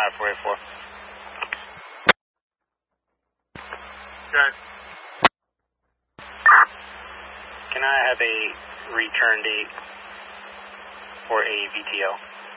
484. Good. Can I have a return date for a VTO?